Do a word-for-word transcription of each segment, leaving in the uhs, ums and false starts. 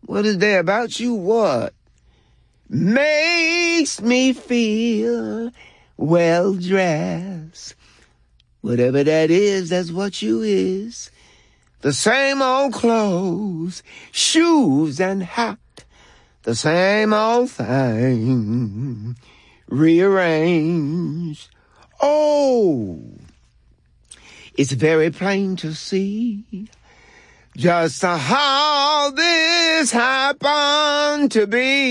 What is there about you? What makes me feel well dressed? Whatever that is, that's what you is. The same old clothes, shoes and hat. The same old thing, rearranged. Oh, it's very plain to see just how this happened to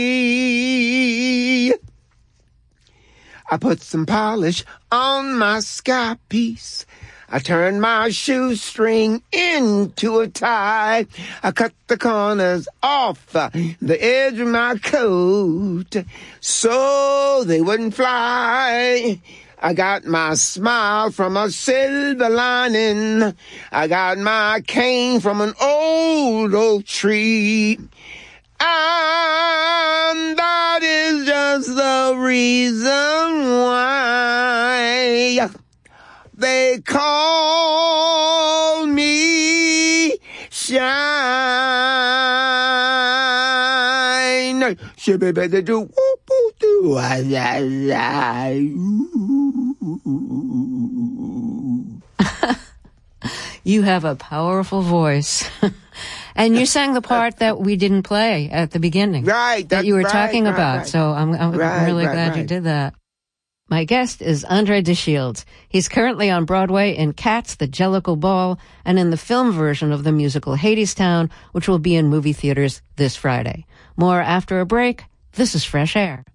be. I put some polish on my sky piece. I turned my shoestring into a tie. I cut the corners off uh, the edge of my coat so they wouldn't fly. I got my smile from a silver lining. I got my cane from an old oak tree. And that is just the reason why they call me Shine. Shibby do whoop whoop do. You have a powerful voice. And you sang the part that we didn't play at the beginning. Right. That you were right, talking right, about. Right. So I'm, I'm right, really right, glad right. you did that. My guest is Andre de Shields. He's currently on Broadway in Cats, the Jellicle Ball, and in the film version of the musical Hadestown, which will be in movie theaters this Friday. More after a break. This is Fresh Air.